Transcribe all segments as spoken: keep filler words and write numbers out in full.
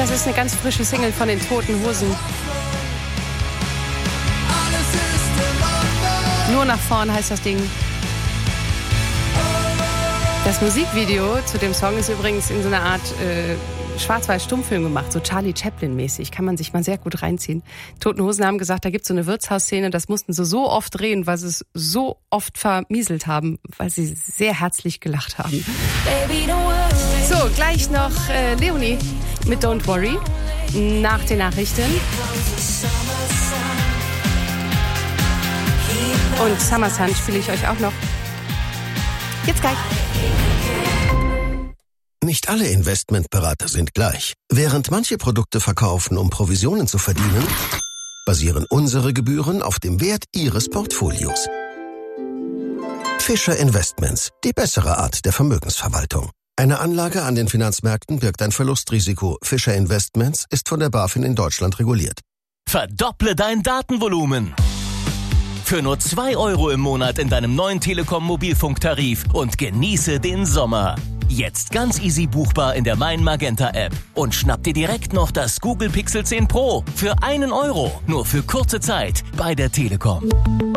Das ist eine ganz frische Single von den Toten Hosen. Nur nach vorn heißt das Ding. Das Musikvideo zu dem Song ist übrigens in so einer Art äh, Schwarz-Weiß-Stummfilm gemacht, so Charlie Chaplin-mäßig. Kann man sich mal sehr gut reinziehen. Toten Hosen haben gesagt, da gibt's so eine Wirtshausszene, das mussten sie so oft drehen, weil sie es so oft vermieselt haben, weil sie sehr herzlich gelacht haben. So, gleich noch äh, Leonie mit Don't Worry nach den Nachrichten. Und Summer Sun spiele ich euch auch noch. Jetzt gleich. Nicht alle Investmentberater sind gleich. Während manche Produkte verkaufen, um Provisionen zu verdienen, basieren unsere Gebühren auf dem Wert ihres Portfolios. Fischer Investments, die bessere Art der Vermögensverwaltung. Eine Anlage an den Finanzmärkten birgt ein Verlustrisiko. Fischer Investments ist von der BaFin in Deutschland reguliert. Verdopple dein Datenvolumen. Für nur zwei Euro im Monat in deinem neuen Telekom-Mobilfunktarif und genieße den Sommer. Jetzt ganz easy buchbar in der Mein Magenta App. Und schnapp dir direkt noch das Google Pixel zehn Pro für einen Euro. Nur für kurze Zeit bei der Telekom.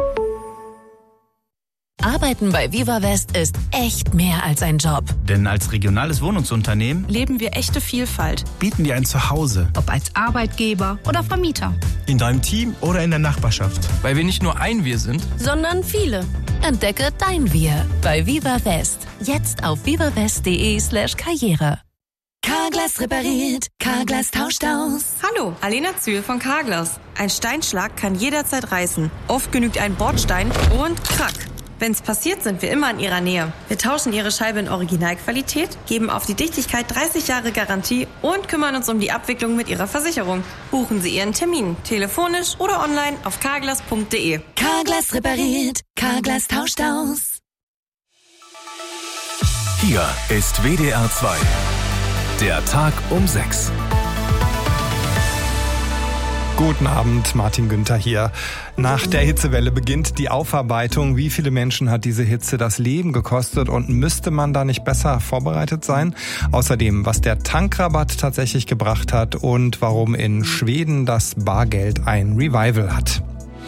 Arbeiten bei Viva West ist echt mehr als ein Job. Denn als regionales Wohnungsunternehmen leben wir echte Vielfalt. Bieten dir ein Zuhause. Ob als Arbeitgeber oder Vermieter. In deinem Team oder in der Nachbarschaft. Weil wir nicht nur ein Wir sind, sondern viele. Entdecke dein Wir bei Viva West. Jetzt auf vivawest.de slash Karriere. Carglass repariert, Carglass tauscht aus. Hallo, Alena Zühl von Carglass. Ein Steinschlag kann jederzeit reißen. Oft genügt ein Bordstein und krack. Wenn's passiert, sind wir immer in Ihrer Nähe. Wir tauschen Ihre Scheibe in Originalqualität, geben auf die Dichtigkeit dreißig Jahre Garantie und kümmern uns um die Abwicklung mit Ihrer Versicherung. Buchen Sie Ihren Termin, telefonisch oder online auf carglass punkt de. Carglass repariert, Carglass tauscht aus. Hier ist W D R zwei. Der Tag um sechs. Guten Abend, Martin Günther hier. Nach der Hitzewelle beginnt die Aufarbeitung. Wie viele Menschen hat diese Hitze das Leben gekostet und müsste man da nicht besser vorbereitet sein? Außerdem, was der Tankrabatt tatsächlich gebracht hat und warum in Schweden das Bargeld ein Revival hat.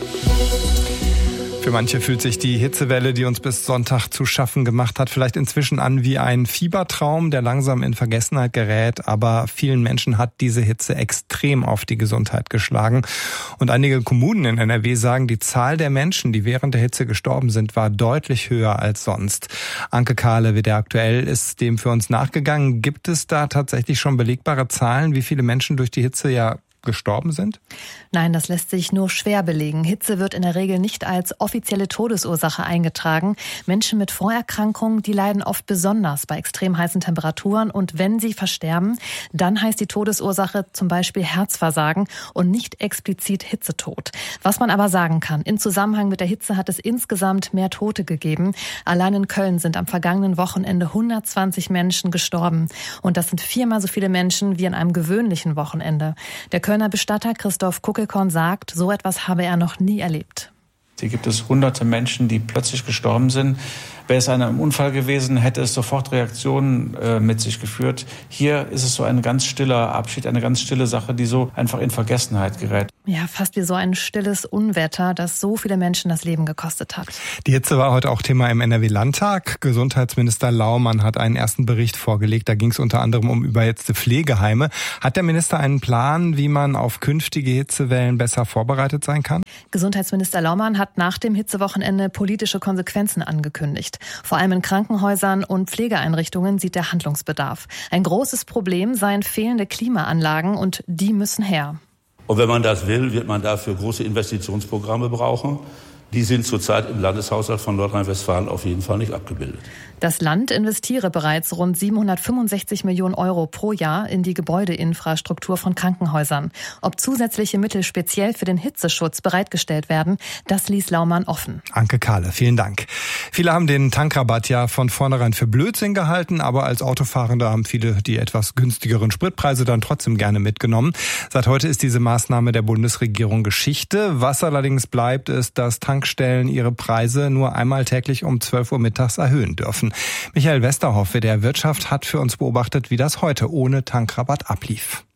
Für manche fühlt sich die Hitzewelle, die uns bis Sonntag zu schaffen gemacht hat, vielleicht inzwischen an wie ein Fiebertraum, der langsam in Vergessenheit gerät. Aber vielen Menschen hat diese Hitze extrem auf die Gesundheit geschlagen. Und einige Kommunen in N R W sagen, die Zahl der Menschen, die während der Hitze gestorben sind, war deutlich höher als sonst. Anke Kahle, W D R aktuell, ist dem für uns nachgegangen. Gibt es da tatsächlich schon belegbare Zahlen, wie viele Menschen durch die Hitze ja gestorben sind? Nein, das lässt sich nur schwer belegen. Hitze wird in der Regel nicht als offizielle Todesursache eingetragen. Menschen mit Vorerkrankungen, die leiden oft besonders bei extrem heißen Temperaturen. Und wenn sie versterben, dann heißt die Todesursache zum Beispiel Herzversagen und nicht explizit Hitzetod. Was man aber sagen kann, im Zusammenhang mit der Hitze hat es insgesamt mehr Tote gegeben. Allein in Köln sind am vergangenen Wochenende hundertzwanzig Menschen gestorben. Und das sind viermal so viele Menschen wie an einem gewöhnlichen Wochenende. Der Kölner Bestatter Christoph Kuckelkorn sagt, so etwas habe er noch nie erlebt. Hier gibt es hunderte Menschen, die plötzlich gestorben sind. Wäre es ein Unfall gewesen, hätte es sofort Reaktionen äh, mit sich geführt. Hier ist es so ein ganz stiller Abschied, eine ganz stille Sache, die so einfach in Vergessenheit gerät. Ja, fast wie so ein stilles Unwetter, das so viele Menschen das Leben gekostet hat. Die Hitze war heute auch Thema im N R W-Landtag. Gesundheitsminister Laumann hat einen ersten Bericht vorgelegt. Da ging es unter anderem um überhitzte Pflegeheime. Hat der Minister einen Plan, wie man auf künftige Hitzewellen besser vorbereitet sein kann? Gesundheitsminister Laumann hat nach dem Hitzewochenende politische Konsequenzen angekündigt. Vor allem in Krankenhäusern und Pflegeeinrichtungen sieht er Handlungsbedarf. Ein großes Problem seien fehlende Klimaanlagen und die müssen her. Und wenn man das will, wird man dafür große Investitionsprogramme brauchen. Die sind zurzeit im Landeshaushalt von Nordrhein-Westfalen auf jeden Fall nicht abgebildet. Das Land investiere bereits rund siebenhundertfünfundsechzig Millionen Euro pro Jahr in die Gebäudeinfrastruktur von Krankenhäusern. Ob zusätzliche Mittel speziell für den Hitzeschutz bereitgestellt werden, das ließ Laumann offen. Anke Kahle, vielen Dank. Viele haben den Tankrabatt ja von vornherein für Blödsinn gehalten, aber als Autofahrende haben viele die etwas günstigeren Spritpreise dann trotzdem gerne mitgenommen. Seit heute ist diese Maßnahme der Bundesregierung Geschichte. Was allerdings bleibt, ist, dass Tankstellen ihre Preise nur einmal täglich um zwölf Uhr mittags erhöhen dürfen. Michael Westerhoff, W D R Wirtschaft, hat für uns beobachtet, wie das heute ohne Tankrabatt ablief.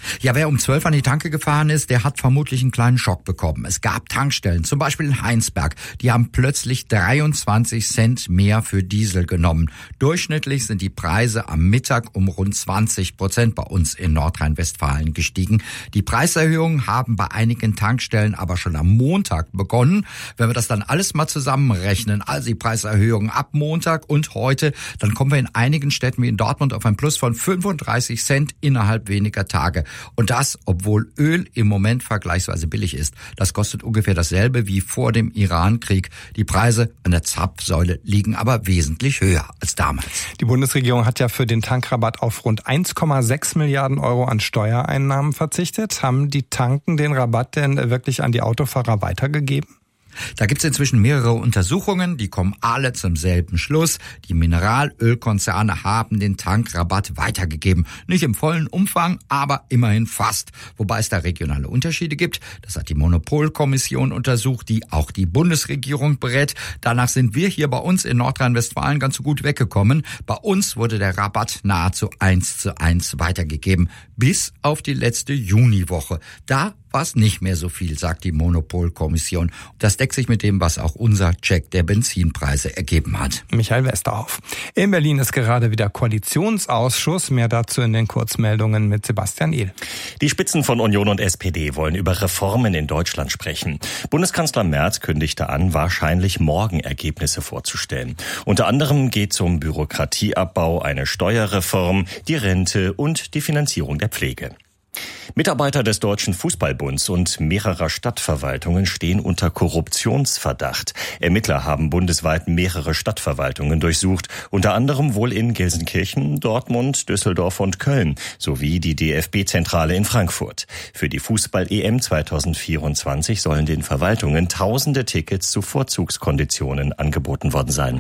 Ja, wer um zwölf an die Tanke gefahren ist, der hat vermutlich einen kleinen Schock bekommen. Es gab Tankstellen, zum Beispiel in Heinsberg, die haben plötzlich dreiundzwanzig Cent mehr für Diesel genommen. Durchschnittlich sind die Preise am Mittag um rund zwanzig Prozent bei uns in Nordrhein-Westfalen gestiegen. Die Preiserhöhungen haben bei einigen Tankstellen aber schon am Montag begonnen. Wenn wir das dann alles mal zusammenrechnen, also die Preiserhöhungen ab Montag und heute, dann kommen wir in einigen Städten wie in Dortmund auf ein Plus von fünfunddreißig Cent innerhalb weniger Tage. Und das, obwohl Öl im Moment vergleichsweise billig ist. Das kostet ungefähr dasselbe wie vor dem Iran-Krieg. Die Preise an der Zapfsäule liegen aber wesentlich höher als damals. Die Bundesregierung hat ja für den Tankrabatt auf rund eins Komma sechs Milliarden Euro an Steuereinnahmen verzichtet. Haben die Tanken den Rabatt denn wirklich an die Autofahrer weitergegeben? Da gibt's inzwischen mehrere Untersuchungen, die kommen alle zum selben Schluss. Die Mineralölkonzerne haben den Tankrabatt weitergegeben. Nicht im vollen Umfang, aber immerhin fast. Wobei es da regionale Unterschiede gibt. Das hat die Monopolkommission untersucht, die auch die Bundesregierung berät. Danach sind wir hier bei uns in Nordrhein-Westfalen ganz gut weggekommen. Bei uns wurde der Rabatt nahezu eins zu eins weitergegeben. Bis auf die letzte Juniwoche. Da war es nicht mehr so viel, sagt die Monopolkommission. Das deckt sich mit dem, was auch unser Check der Benzinpreise ergeben hat. Michael Westerhoff. In Berlin ist gerade wieder Koalitionsausschuss. Mehr dazu in den Kurzmeldungen mit Sebastian Ehl. Die Spitzen von Union und S P D wollen über Reformen in Deutschland sprechen. Bundeskanzler Merz kündigte an, wahrscheinlich morgen Ergebnisse vorzustellen. Unter anderem geht es um Bürokratieabbau, eine Steuerreform, die Rente und die Finanzierung der Pflege. Mitarbeiter des Deutschen Fußballbunds und mehrerer Stadtverwaltungen stehen unter Korruptionsverdacht. Ermittler haben bundesweit mehrere Stadtverwaltungen durchsucht, unter anderem wohl in Gelsenkirchen, Dortmund, Düsseldorf und Köln, sowie die D F B-Zentrale in Frankfurt. Für die Fußball-E M zweitausendvierundzwanzig sollen den Verwaltungen tausende Tickets zu Vorzugskonditionen angeboten worden sein.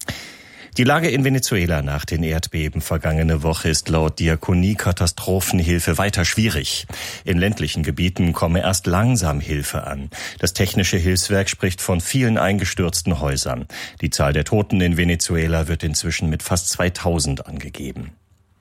Die Lage in Venezuela nach den Erdbeben vergangene Woche ist laut Diakonie Katastrophenhilfe weiter schwierig. In ländlichen Gebieten komme erst langsam Hilfe an. Das technische Hilfswerk spricht von vielen eingestürzten Häusern. Die Zahl der Toten in Venezuela wird inzwischen mit fast zweitausend angegeben.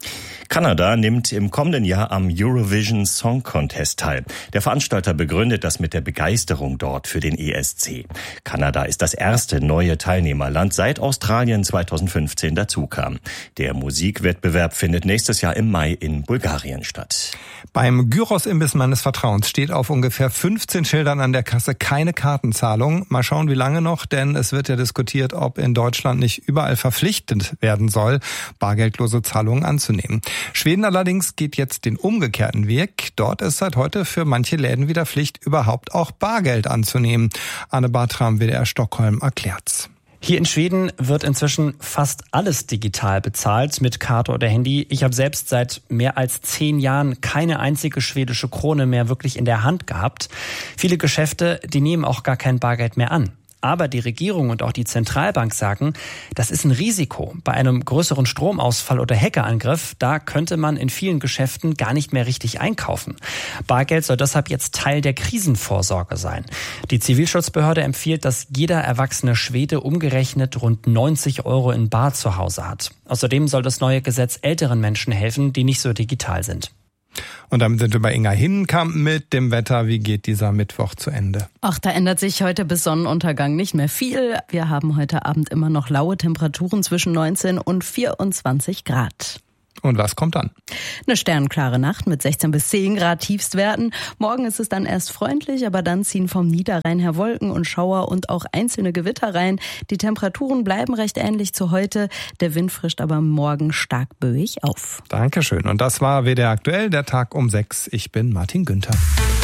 Kanada nimmt im kommenden Jahr am Eurovision Song Contest teil. Der Veranstalter begründet das mit der Begeisterung dort für den E S C. Kanada ist das erste neue Teilnehmerland, seit Australien zweitausendfünfzehn dazukam. Der Musikwettbewerb findet nächstes Jahr im Mai in Bulgarien statt. Beim Gyros-Imbiss meines Vertrauens steht auf ungefähr fünfzehn Schildern an der Kasse keine Kartenzahlung. Mal schauen, wie lange noch, denn es wird ja diskutiert, ob in Deutschland nicht überall verpflichtend werden soll, bargeldlose Zahlungen anzunehmen. Schweden allerdings geht jetzt den umgekehrten Weg. Dort ist seit heute für manche Läden wieder Pflicht, überhaupt auch Bargeld anzunehmen. Anne Bartram, W D R Stockholm, erklärt's. Hier in Schweden wird inzwischen fast alles digital bezahlt, mit Karte oder Handy. Ich habe selbst seit mehr als zehn Jahren keine einzige schwedische Krone mehr wirklich in der Hand gehabt. Viele Geschäfte, die nehmen auch gar kein Bargeld mehr an. Aber die Regierung und auch die Zentralbank sagen, das ist ein Risiko. Bei einem größeren Stromausfall oder Hackerangriff, da könnte man in vielen Geschäften gar nicht mehr richtig einkaufen. Bargeld soll deshalb jetzt Teil der Krisenvorsorge sein. Die Zivilschutzbehörde empfiehlt, dass jeder erwachsene Schwede umgerechnet rund neunzig Euro in Bar zu Hause hat. Außerdem soll das neue Gesetz älteren Menschen helfen, die nicht so digital sind. Und damit sind wir bei Inga Hinnenkamp mit dem Wetter. Wie geht dieser Mittwoch zu Ende? Ach, da ändert sich heute bis Sonnenuntergang nicht mehr viel. Wir haben heute Abend immer noch laue Temperaturen zwischen neunzehn und vierundzwanzig Grad. Und was kommt dann? Eine sternklare Nacht mit sechzehn bis zehn Grad Tiefstwerten. Morgen ist es dann erst freundlich, aber dann ziehen vom Niederrhein her Wolken und Schauer und auch einzelne Gewitter rein. Die Temperaturen bleiben recht ähnlich zu heute. Der Wind frischt aber morgen stark böig auf. Dankeschön. Und das war W D R aktuell, der Tag um sechs. Ich bin Martin Günther.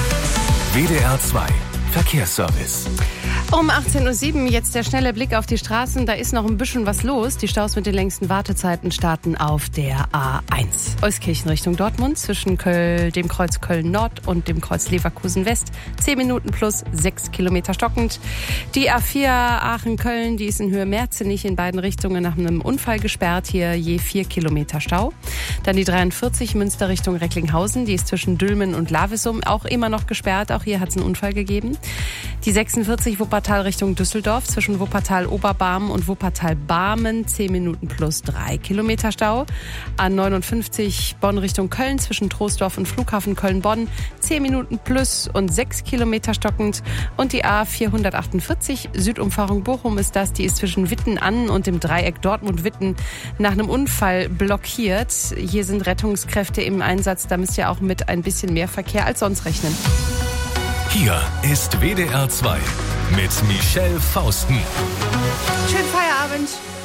W D R zwei Verkehrsservice. Um achtzehn Uhr sieben jetzt der schnelle Blick auf die Straßen. Da ist noch ein bisschen was los. Die Staus mit den längsten Wartezeiten starten auf der A eins. Euskirchen Richtung Dortmund zwischen Köln, dem Kreuz Köln-Nord und dem Kreuz Leverkusen-West. zehn Minuten plus sechs Kilometer stockend. Die A vier Aachen-Köln, die ist in Höhe Merzenich in beiden Richtungen nach einem Unfall gesperrt. Hier je vier Kilometer Stau. Dann die dreiundvierzig Münster Richtung Recklinghausen. Die ist zwischen Dülmen und Lavesum auch immer noch gesperrt. Auch hier hat es einen Unfall gegeben. Die sechsundvierzig Wuppertal Richtung Düsseldorf zwischen Wuppertal-Oberbarmen und Wuppertal-Barmen zehn Minuten plus drei Kilometer Stau. A neunundfünfzig Bonn Richtung Köln zwischen Troisdorf und Flughafen Köln-Bonn zehn Minuten plus und sechs Kilometer stockend. Und die A vierhundertachtundvierzig Südumfahrung Bochum ist das, die ist zwischen Witten-Annen und dem Dreieck Dortmund-Witten nach einem Unfall blockiert. Hier sind Rettungskräfte im Einsatz, da müsst ihr auch mit ein bisschen mehr Verkehr als sonst rechnen. Hier ist W D R zwei mit Michelle Fausten. Schönen Feierabend.